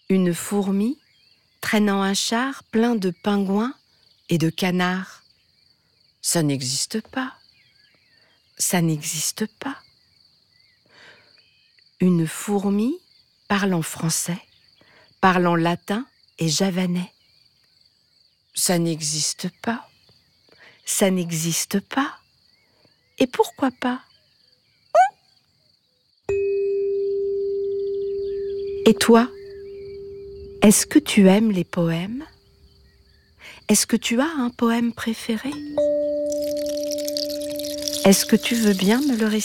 Une fourmi traînant un char plein de pingouins et de canards. Ça n'existe pas. Ça n'existe pas. Une fourmi parlant français, parlant latin et javanais. Ça n'existe pas. Ça n'existe pas. Et pourquoi pas? Et toi, est-ce que tu aimes les poèmes? Est-ce que tu as un poème préféré? Est-ce que tu veux bien me le réciter ?